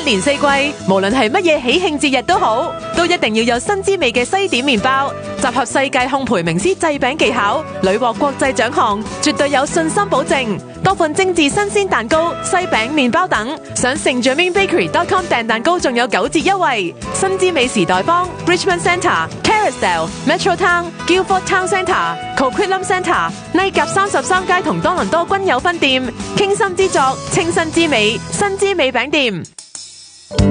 年四季，無論係乜嘢喜慶節日都好，都一定要有新滋味嘅西點麵包。集合世界烘焙名師製餅技巧，屢獲國際獎項，絕對有信心保證。多款精緻新鮮蛋糕、西餅、麵包等，上聖jaminbakery.com 訂蛋糕仲有9折優惠。新滋味時代坊、Richmond Centre、Carousel、Metro Town、Guildford Town Centre、Coquitlam Centre、麗甲33街同多倫多均有分店。傾心之作，清新之美，新滋味餅店。